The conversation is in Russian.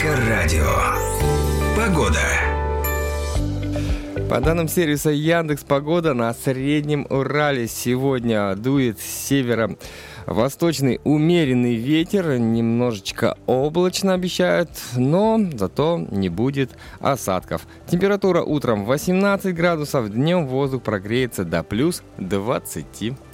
Эльдоррадио. Погода. По данным сервиса Яндекс.Погода, на Среднем Урале сегодня дует с севера восточный умеренный ветер. Немножечко облачно обещают, но зато не будет осадков. Температура утром 18 градусов, днем воздух прогреется до плюс 20.